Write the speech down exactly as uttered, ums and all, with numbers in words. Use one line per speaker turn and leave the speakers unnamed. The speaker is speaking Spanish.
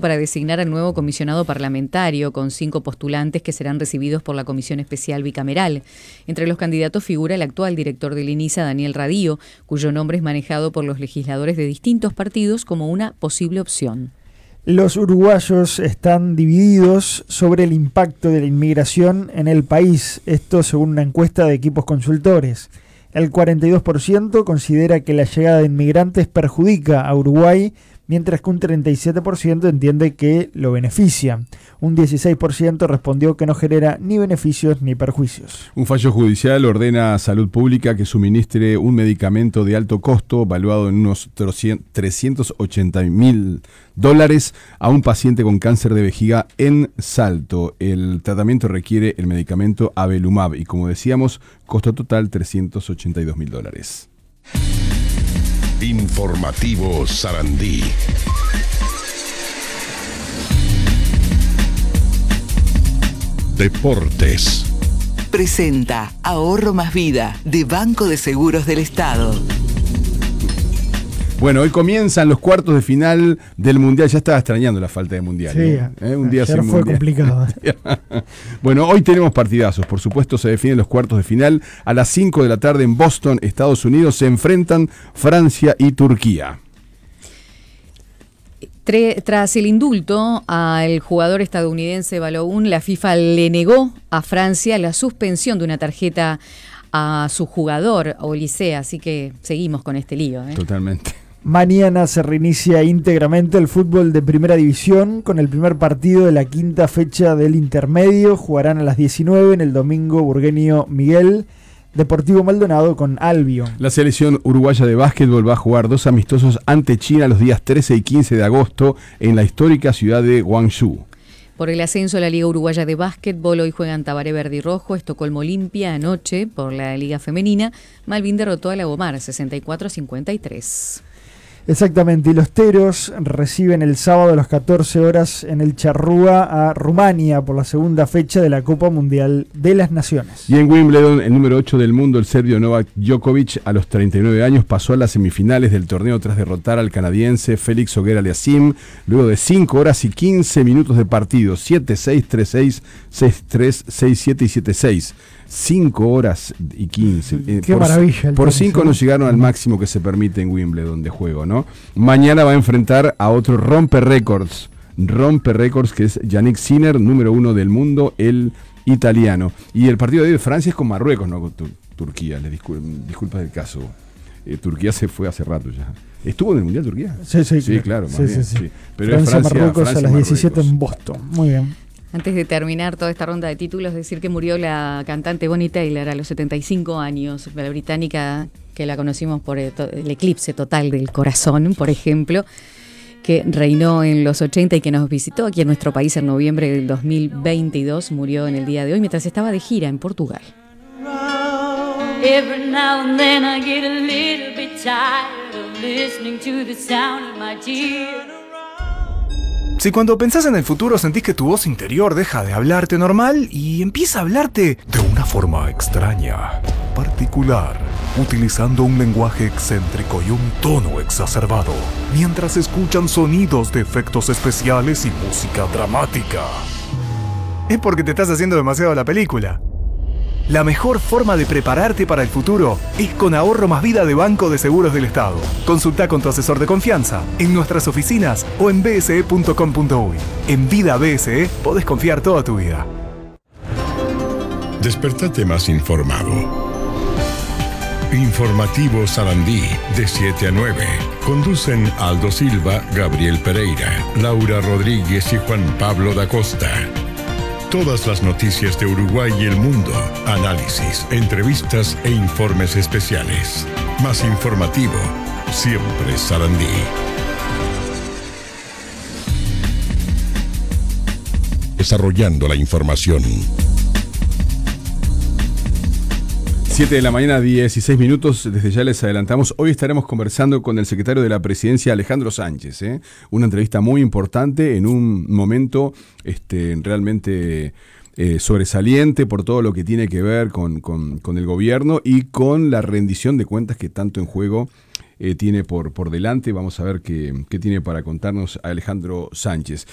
para designar al nuevo comisionado parlamentario, con cinco postulantes que serán recibidos por la Comisión Especial Bicameral. Entre los candidatos figura el actual director del INISA, Daniel Radío, cuyo nombre es manejado por los legisladores de distintos partidos como una posible opción.
Los uruguayos están divididos sobre el impacto de la inmigración en el país, esto según una encuesta de Equipos Consultores. El cuarenta y dos por ciento considera que la llegada de inmigrantes perjudica a Uruguay, mientras que un treinta y siete por ciento entiende que lo beneficia. Un dieciséis por ciento respondió que no genera ni beneficios ni perjuicios.
Un fallo judicial ordena a Salud Pública que suministre un medicamento de alto costo, valuado en unos trescientos ochenta mil dólares, a un paciente con cáncer de vejiga en Salto. El tratamiento requiere el medicamento Avelumab y, como decíamos, costo total trescientos ochenta y dos mil dólares.
Informativo Sarandí. Deportes.
Presenta Ahorro Más Vida de Banco de Seguros del Estado.
Bueno, hoy comienzan los cuartos de final del Mundial. Ya estaba extrañando la falta de Mundial.
Sí,
¿eh? ¿Eh? Un día
ayer
sin
fue
mundial.
complicado.
Bueno, hoy tenemos partidazos. Por supuesto, se definen los cuartos de final. A las cinco de la tarde en Boston, Estados Unidos, se enfrentan Francia y Turquía.
Tras el indulto al jugador estadounidense Balogun, la FIFA le negó a Francia la suspensión de una tarjeta a su jugador, Olise, así que seguimos con este lío. ¿eh?
Totalmente.
Mañana se reinicia íntegramente el fútbol de Primera División con el primer partido de la quinta fecha del intermedio. Jugarán a las diecinueve en el domingo Burgueño Miguel, Deportivo Maldonado con Albion.
La selección uruguaya de básquetbol va a jugar dos amistosos ante China los días trece y quince de agosto en la histórica ciudad de Guangzhou.
Por el ascenso a la Liga Uruguaya de Básquetbol, hoy juegan Tabaré Verde y Rojo, Estocolmo Olimpia. Anoche, por la Liga Femenina, Malvin derrotó a Lagomar sesenta y cuatro a cincuenta y tres.
Exactamente, y los Teros reciben el sábado a las catorce horas en el Charrúa a Rumania por la segunda fecha de la Copa Mundial de las Naciones.
Y en Wimbledon, el número ocho del mundo, el serbio Novak Djokovic, a los treinta y nueve años, pasó a las semifinales del torneo tras derrotar al canadiense Félix Auger-Aliassime luego de cinco horas y quince minutos de partido, siete seis, tres seis, seis tres, seis siete y siete seis. cinco horas y quince.
Qué
por,
maravilla.
Por cinco no llegaron al máximo que se permite en Wimbledon de juego, ¿no? Mañana va a enfrentar a otro rompe récords. Rompe récords que es Yannick Sinner, número uno del mundo, el italiano. Y el partido de hoy de Francia es con Marruecos, no con tu, Turquía. Les discul- disculpas del caso. Eh, Turquía se fue hace rato ya. ¿Estuvo en el Mundial Turquía?
Sí, sí.
Sí, claro.
Sí,
más
sí,
bien,
sí.
sí. Pero
Francia,
es Francia,
Marruecos
Francia,
a las diecisiete
Marruecos.
en Boston. Muy bien.
Antes de terminar toda esta ronda de títulos, decir que murió la cantante Bonnie Tyler a los setenta y cinco años, la británica que la conocimos por el, el eclipse total del corazón, por ejemplo, que reinó en los ochenta y que nos visitó aquí en nuestro país en noviembre del dos mil veintidós, murió en el día de hoy mientras estaba de gira en Portugal.
Every now and then I get a little bit tired of listening to the sound of my tears.
Si cuando pensás en el futuro sentís que tu voz interior deja de hablarte normal y empieza a hablarte de una forma extraña, particular, utilizando un lenguaje excéntrico y un tono exacerbado, mientras escuchan sonidos de efectos especiales y música dramática, es porque te estás haciendo demasiado la película. La mejor forma de prepararte para el futuro es con Ahorro Más Vida de Banco de Seguros del Estado. Consulta con tu asesor de confianza en nuestras oficinas o en b s e punto com punto u y. En Vida B S E podés confiar toda tu vida.
Despertate más informado. Informativo Sarandí, de siete a nueve. Conducen Aldo Silva, Gabriel Pereira, Laura Rodríguez y Juan Pablo da Costa. Todas las noticias de Uruguay y el mundo, análisis, entrevistas e informes especiales. Más informativo, siempre Sarandí. Desarrollando la información.
siete de la mañana, dieciséis minutos, desde ya les adelantamos. Hoy estaremos conversando con el secretario de la Presidencia, Alejandro Sánchez, ¿eh? Una entrevista muy importante en un momento este, realmente eh, sobresaliente por todo lo que tiene que ver con, con, con el gobierno y con la rendición de cuentas que tanto en juego eh, tiene por, por delante. Vamos a ver qué, qué tiene para contarnos Alejandro Sánchez.